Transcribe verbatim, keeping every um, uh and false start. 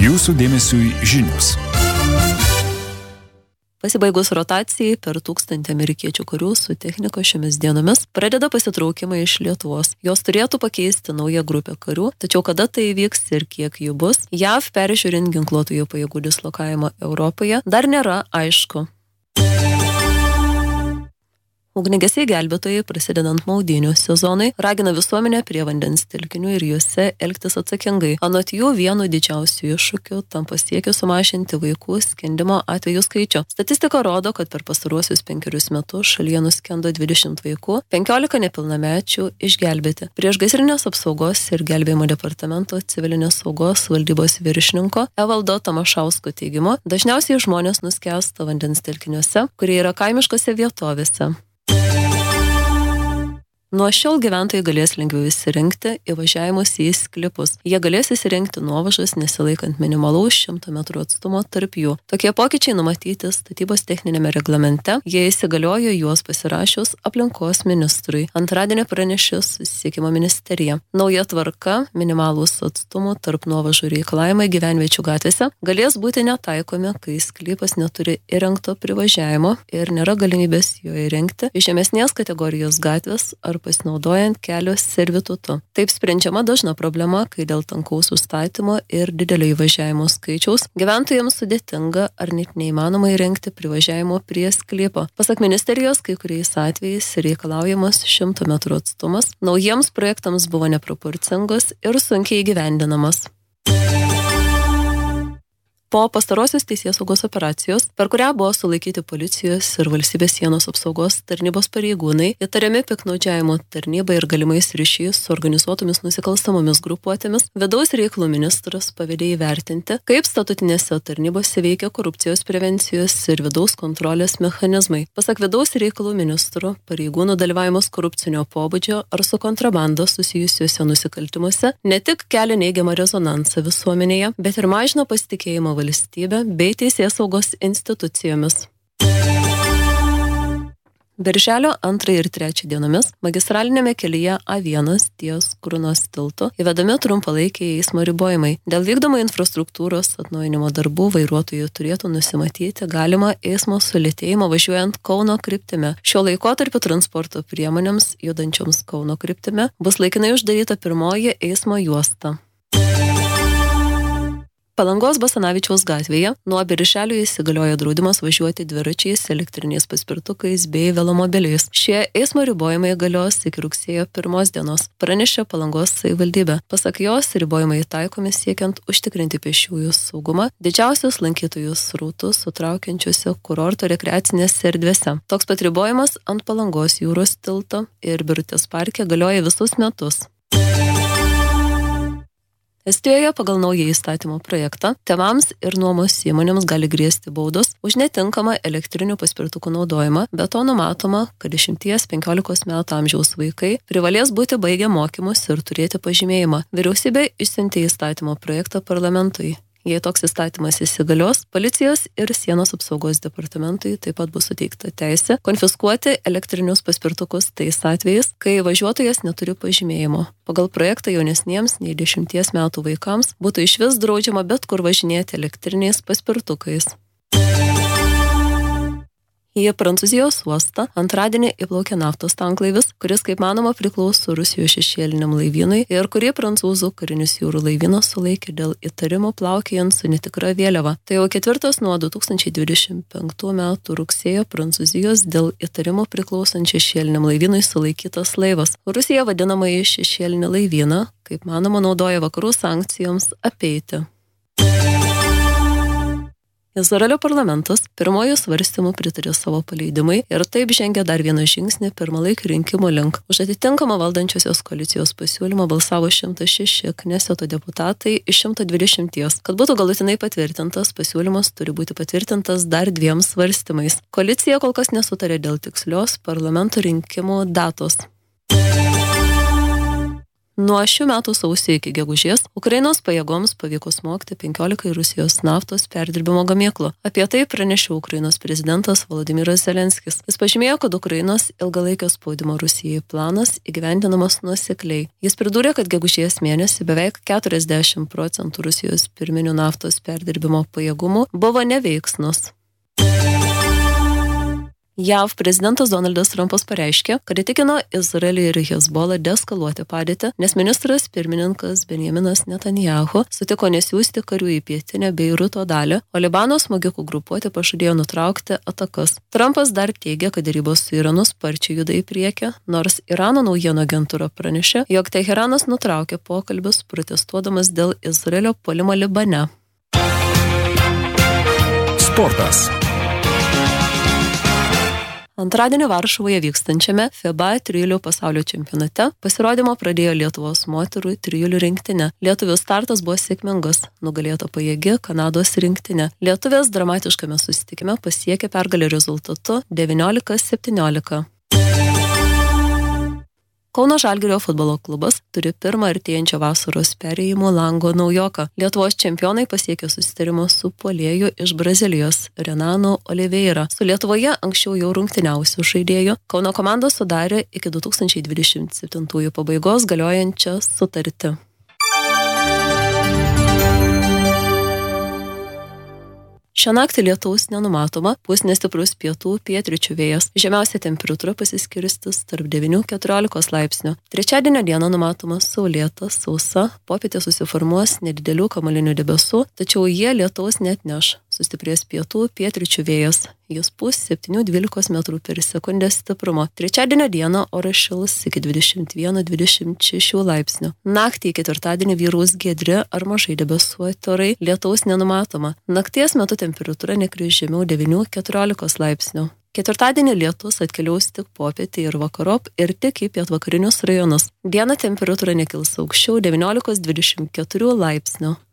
Jūsų dėmesiui žinios. Pasibaigus rotacijai per tūkstantį amerikiečių karių su technika šiomis dienomis pradeda pasitraukimą iš Lietuvos. Jos turėtų pakeisti naują grupę karių, tačiau kada tai įvyks ir kiek jų bus, J A V peržiūrint ginkluotųjų pajėgų dislokavimą Europoje, dar nėra aišku. Ugniagesiai gelbėtojai, prasidedant maudynių sezonai, ragina visuomenę prie vandens telkinių ir juose elgtis atsakingai. Anot jų, vienu didžiausių iššūkių tampa siekis sumažinti vaikų skendimo atvejų skaičių. Statistika rodo, kad per pastaruosius penkerius metus šalyje nuskendo dvidešimt vaikų, penkiolika nepilnamečių išgelbėti. Priešgaisrinės apsaugos ir gelbėjimo departamento civilinės saugos valdybos viršininko Evaldo Tamašausko teigimu, dažniausiai žmonės nuskęsta vandens telkiniuose, kurie yra kaimiškose vietovėse. Nuo šiol gyventojai galės lengviau įsirengti įvažiavimus į sklypus. Jie galės įsirengti nuovažas nesilaikant minimalaus šimto metrų atstumo tarp jų. Tokie pokyčiai numatyti statybos techninėme reglamente. Jie įsigaliojo juos pasirašius aplinkos ministrui. Antradienį pranešė Susisiekimo ministerija. Nauja tvarka, minimalūs atstumų tarp nuovažų reikalavimai gyvenviečių gatvėse galės būti netaikomi, kai sklypas neturi įrengto privažiavimo ir nėra galimybės jo įrengti iš žemesnės kategorijos gatvės ar pasinaudojant kelio servitutu. Taip sprendžiama dažna problema, kai dėl tankaus užstatymo ir didelio įvažiavimo skaičiaus gyventojams sudėtinga ar net neįmanoma įrengti privažiavimo prie sklypo. Pasak ministerijos, kai kuriais atvejais reikalaujamas šimto metrų atstumas, naujiems projektams buvo neproporcingos ir sunkiai įgyvendinamas. Po pastarosios teisėsaugos operacijos, per kurią buvo sulaikyti policijos ir valstybės sienos apsaugos tarnybos pareigūnai, įtariami piktnaudžiavimo tarnybai ir galimais ryšiais su organizuotomis nusikalstamomis grupuotėmis, vidaus reikalų ministras pavedė įvertinti, kaip statutinėse tarnybose veikia korupcijos prevencijos ir vidaus kontrolės mechanizmai. Pasak vidaus reikalų ministro, pareigūnų dalyvavimas korupcinio pobūdžio ar su kontrabanda susijusiuose nusikaltimuose ne tik kelia neigiamą rezonansą visuomenėje, bet ir mažina pasitikėjimą valstybę bei teisėsaugos institucijomis. Birželio antrą ir trečią dienomis magistralinėme kelyje A vienas ties Krunos tiltu įvedami trumpalaikiai eismo ribojimai. Dėl vykdomo infrastruktūros atnaujinimo darbų vairuotojai turėtų nusimatyti galimą eismo sulėtėjimą važiuojant Kauno kryptimi. Šiuo laikotarpiu transporto priemonėms judančioms Kauno kryptimi bus laikinai uždaryta pirmoji eismo juosta. Palangos Basanavičiaus gatvėje nuo birželio įsigalioja draudimas važiuoti dviračiais, elektriniais paspirtukais bei velomobiliais. Šie eismo ribojimai galios iki rugsėjo pirmos dienos, pranešė Palangos savivaldybė. Pasak jos, ribojimai taikomi siekiant užtikrinti pėsčiųjų saugumą didžiausius lankytojų srautus sutraukiančiuose kurorto rekreacinėse erdvėse. Toks pat ribojimas ant Palangos jūros tilto ir Birutės parke galioja visus metus. Estijoje pagal naują įstatymo projektą tėvams ir nuomos įmonėms gali grėsti baudos už netinkamą elektrinių paspirtukų naudojimą, be to numatoma, kad dešimties penkiolikos metų amžiaus vaikai privalės būti baigę mokymus ir turėti pažymėjimą. Vyriausybė išsiuntė įstatymo projektą parlamentui. Jei toks įstatymas įsigalios, policijos ir sienos apsaugos departamentui taip pat bus suteikta teisė konfiskuoti elektrinius paspirtukus tais atvejais, kai važiuotojas neturi pažymėjimo. Pagal projektą jaunesniems nei dešimties metų vaikams būtų išvis draudžiama bet kur važinėti elektriniais paspirtukais. Į Prancūzijos uostą antradienį įplaukė naftos tanklaivis, kuris, kaip manoma, priklauso Rusijos šešėliniam laivynui ir kurį prancūzų karinis jūrų laivynas sulaikė dėl įtarimų plaukiojant su netikra vėliava. Tai jau ketvirtas nuo du tūkstančiai dvidešimt penktų metų rugsėjo Prancūzijos dėl įtarimų priklausant šešėliniam laivynui sulaikytas laivas. Rusija vadinamąjį šešėlinį laivyną, kaip manoma, naudoja vakarų sankcijoms apeiti. Izraelio parlamentas pirmojų svarstymų pritarė savo paleidimui ir taip žengė dar vieną žingsnį pirmalaikių rinkimų link. Už atitinkamą valdančiosios koalicijos pasiūlymą balsavo šimtas šeši Kneseto deputatai iš šimto dvidešimties. Kad būtų galutinai patvirtintas, pasiūlymas turi būti patvirtintas dar dviem svarstymais. Koalicija kol kas nesutarė dėl tikslios parlamento rinkimų datos. Nuo šių metų sausio iki gegužės Ukrainos pajėgoms pavyko smogti penkiolika Rusijos naftos perdirbimo gamyklų. Apie tai pranešė Ukrainos prezidentas Volodymyras Zelenskis. Jis pažymėjo, kad Ukrainos ilgalaikio spaudimo Rusijai planas įgyvendinamas nuosekliai. Jis pridūrė, kad gegužės mėnesį beveik keturiasdešimt procentų Rusijos pirminių naftos perdirbimo pajėgumų buvo neveiksnus. J A V prezidentas Donaldas Trumpas pareiškė, kad įtikino Izraelį ir Hezbollah deeskaluoti padėtį, nes ministras pirmininkas Benjaminas Netanyahu sutiko nesiųsti karių į pietinę Beiruto dalį, o Libano smogikų grupuotė pažadėjo nutraukti atakas. Trumpas dar teigia, kad derybos su Iranu sparčiai juda į priekį, nors Irano naujienų agentūra pranešė, jog Teheranas nutraukė pokalbius protestuodamas dėl Izraelio puolimo Libane. Sportas. Antradienį Varšuvoje vykstančiame FIBA trijulių pasaulio čempionate pasirodymą pradėjo Lietuvos moterų trijulių rinktinė. Lietuvių startas buvo sėkmingas, nugalėta pajėgi Kanados rinktinė. Lietuvės dramatiškame susitikime pasiekė pergalę rezultatu devyniolika septyniolika. Kauno Žalgirio futbolo klubas turi pirmą artėjančią vasaros perėjimo lango naujoką. Lietuvos čempionai pasiekė susitarimo su puolėju iš Brazilijos Renanu Oliveira. Su Lietuvoje anksčiau jau rungtyniausių žaidėjų Kauno komanda sudarė iki du tūkstančiai dvidešimt septintųjų pabaigos galiojančią sutartį. Šią naktį lietaus nenumatoma, pūs nestiprus pietų pietryčių vėjas. Žemiausia temperatūra pasiskirstys tarp devynių iki keturiolikos laipsnių. Trečiadienio dieną numatoma saulėta, sausa, popietė susiformuos nedidelių kamuolinių debesų, tačiau jie lietaus neatneš. Sustiprės pietų pietryčių vėjas. Jis pūs septynių dvylikos metrų per sekundę stiprumo. Trečiadienio dieną oras šils iki dvidešimt vieno dvidešimt šešių laipsnių. Naktį į ketvirtadienį vyraus giedri ar mažai debesuoti orai, lietaus nenumatoma. Nakties metu temperatūra nekris žemiau devynių iki keturiolikos laipsnių. Ketvirtadienį lietus atkeliaus tik popietį ir vakarop ir tik į pietvakarinius rajonus. Dieną temperatūra nekils aukščiau devyniolikos dvidešimt keturių laipsnių.